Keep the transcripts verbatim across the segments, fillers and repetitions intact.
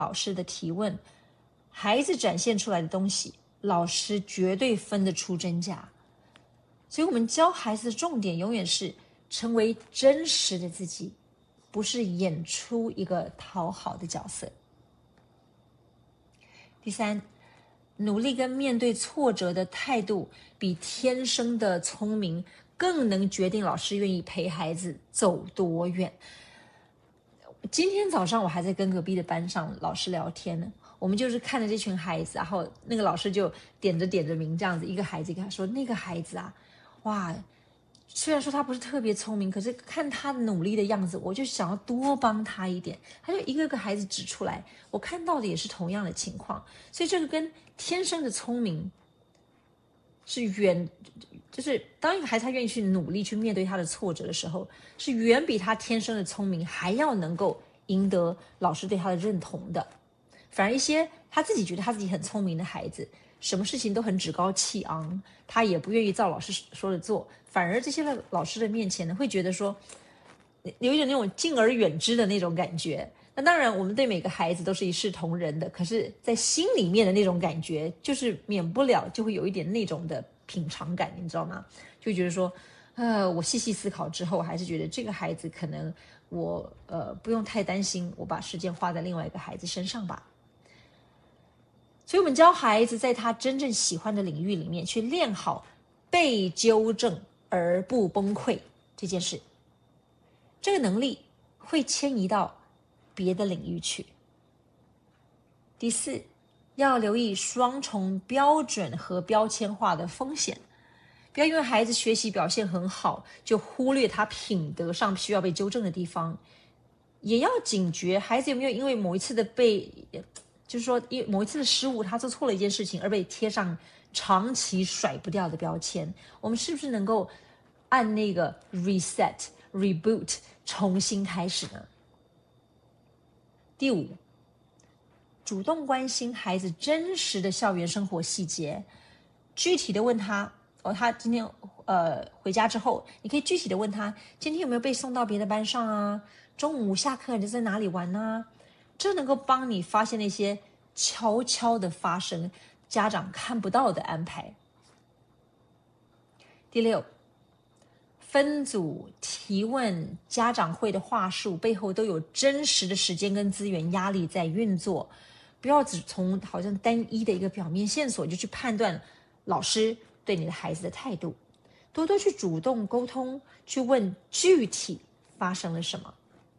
老师的提问，孩子展现出来的东西，老师绝对分得出真假。所以我们教孩子的重点永远是成为真实的自己，不是演出一个讨好的角色。第三，努力跟面对挫折的态度，比天生的聪明更能决定老师愿意陪孩子走多远。今天早上我还在跟隔壁的班上老师聊天呢，我们就是看着这群孩子，然后那个老师就点着点着名这样子，一个孩子跟他说，那个孩子啊，哇，虽然说他不是特别聪明，可是看他努力的样子，我就想要多帮他一点。他就一个个孩子指出来，我看到的也是同样的情况。所以这个跟天生的聪明是远，就是当一个孩子他愿意去努力去面对他的挫折的时候，是远比他天生的聪明还要能够赢得老师对他的认同的。反而一些他自己觉得他自己很聪明的孩子，什么事情都很趾高气昂，他也不愿意照老师说的做，反而这些在老师的面前呢，会觉得说有一点那种敬而远之的那种感觉。那当然我们对每个孩子都是一视同仁的，可是在心里面的那种感觉就是免不了就会有一点那种的品尝感，你知道吗？就觉得说呃，我细细思考之后，还是觉得这个孩子可能我呃不用太担心，我把时间花在另外一个孩子身上吧。所以我们教孩子在他真正喜欢的领域里面去练好被纠正而不崩溃这件事，这个能力会迁移到别的领域去。第四，要留意双重标准和标签化的风险，不要因为孩子学习表现很好就忽略他品德上需要被纠正的地方，也要警觉孩子有没有因为某一次的被就是说某一次的失误，他做错了一件事情而被贴上长期甩不掉的标签。我们是不是能够按那个 reset reboot 重新开始呢？第五，主动关心孩子真实的校园生活细节，具体的问他哦，他今天呃回家之后，你可以具体的问他今天有没有被送到别的班上啊，中午下课你在哪里玩啊，这能够帮你发现那些悄悄的发生家长看不到的安排。第六，分组提问家长会的话术背后都有真实的时间跟资源压力在运作，不要只从好像单一的一个表面线索就去判断老师对你的孩子的态度，多多去主动沟通，去问具体发生了什么。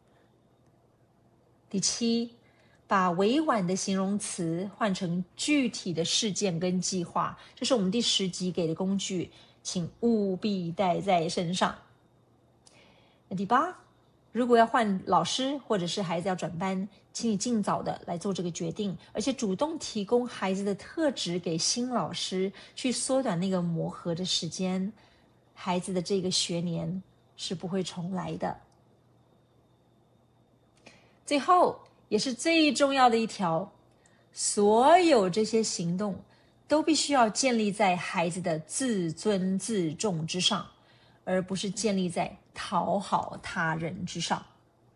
第七，把委婉的形容词换成具体的事件跟计划，这是我们第十集给的工具，请务必带在身上。那第八，如果要换老师或者是孩子要转班，请你尽早的来做这个决定，而且主动提供孩子的特质给新老师，去缩短那个磨合的时间。孩子的这个学年是不会重来的。最后也是最重要的一条，所有这些行动都必须要建立在孩子的自尊自重之上，而不是建立在讨好他人之上。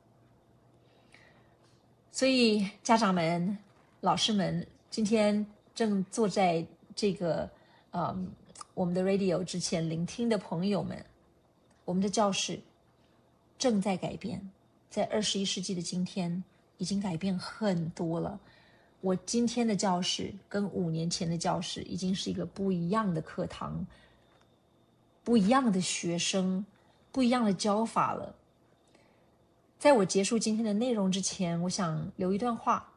所以家长们、老师们，今天正坐在这个嗯我们的 radio 之前聆听的朋友们，我们的教室正在改变，在二十一世纪的今天已经改变很多了。我今天的教室跟五年前的教室已经是一个不一样的课堂，不一样的学生，不一样的教法了。在我结束今天的内容之前，我想留一段话。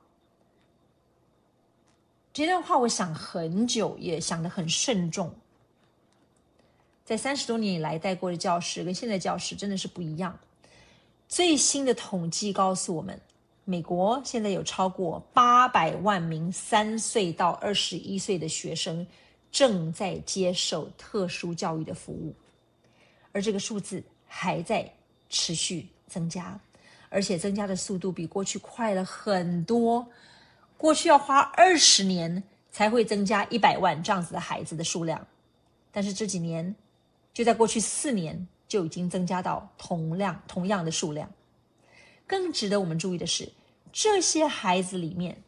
这段话我想很久，也想得很慎重。在三十多年以来带过的教室跟现在教室真的是不一样。最新的统计告诉我们，美国现在有超过八百万名三岁到二十一岁的学生正在接受特殊教育的服务，而这个数字还在持续增加，而且增加的速度比过去快了很多。过去要花二十年才会增加一百万这样子的孩子的数量，但是这几年就在过去四年就已经增加到同量同样的数量。更值得我们注意的是，这些孩子里面